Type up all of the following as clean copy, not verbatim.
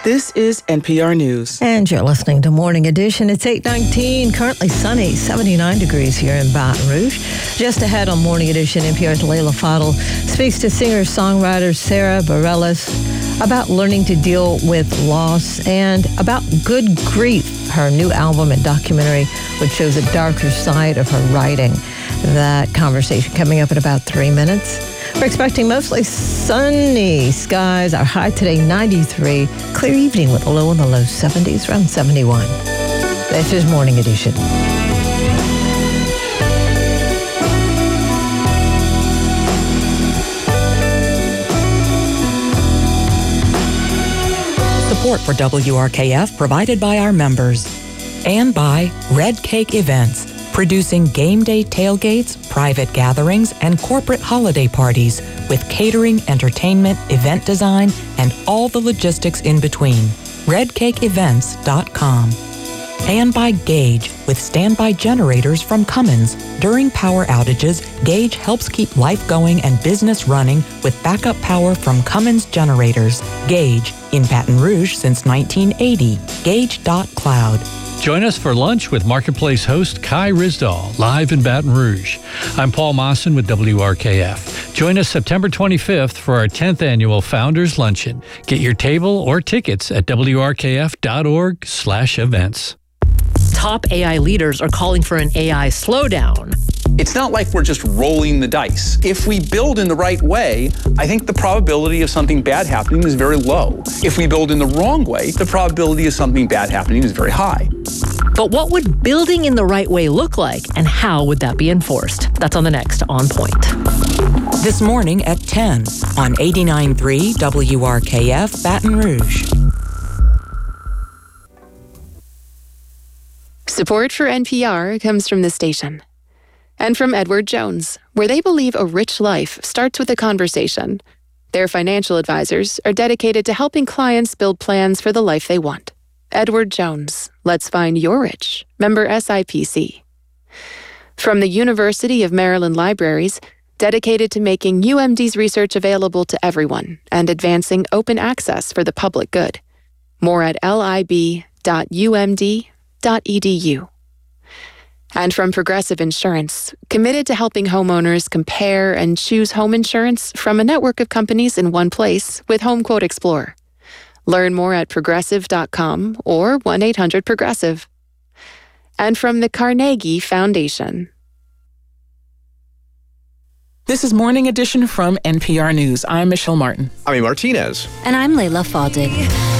This is NPR News. And you're listening to Morning Edition. It's 8:19, currently sunny, 79 degrees here in Baton Rouge. Just ahead on Morning Edition, NPR's Leila Fadel speaks to singer-songwriter Sara Bareilles about learning to deal with loss and about Good Grief, her new album and documentary, which shows a darker side of her writing. That conversation coming up in about 3 minutes. We're expecting mostly sunny skies. Our high today, 93. Clear evening with a low in the low 70s, around 71. This is Morning Edition. Support for WRKF provided by our members and by Red Cake Events, producing game day tailgates, private gatherings, and corporate holiday parties with catering, entertainment, event design, and all the logistics in between. RedCakeEvents.com. And by Gage, with standby generators from Cummins. During power outages, Gage helps keep life going and business running with backup power from Cummins generators. Gage, in Baton Rouge since 1980. Gage.cloud. Join us for lunch with Marketplace host Kai Ryssdal, live in Baton Rouge. I'm Paul Mawson with WRKF. Join us September 25th for our 10th annual Founders Luncheon. Get your table or tickets at wrkf.org/events. Top AI leaders are calling for an AI slowdown. It's not like we're just rolling the dice. If we build in the right way, I think the probability of something bad happening is very low. If we build in the wrong way, the probability of something bad happening is very high. But what would building in the right way look like, and how would that be enforced? That's on the next On Point. This morning at 10 on 89.3 WRKF Baton Rouge. Support for NPR comes from the station and from Edward Jones, where they believe a rich life starts with a conversation. Their financial advisors are dedicated to helping clients build plans for the life they want. Edward Jones, let's find your rich. Member SIPC. From the University of Maryland Libraries, dedicated to making UMD's research available to everyone and advancing open access for the public good. More at lib.umd.edu. And from Progressive Insurance, committed to helping homeowners compare and choose home insurance from a network of companies in one place with HomeQuote Explorer. Learn more at progressive.com or 1-800-PROGRESSIVE. And from the Carnegie Foundation. This is Morning Edition from NPR News. I'm Michelle Martin. I'm Amy Martinez. And I'm Leila Fadel.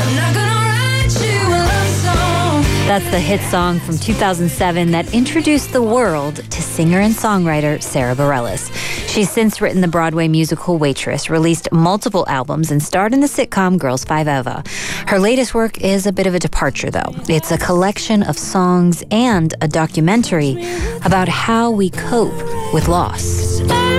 That's the hit song from 2007 that introduced the world to singer and songwriter Sara Bareilles. She's since written the Broadway musical Waitress, released multiple albums, and starred in the sitcom Girls 5 Eva. Her latest work is a bit of a departure, though. It's a collection of songs and a documentary about how we cope with loss.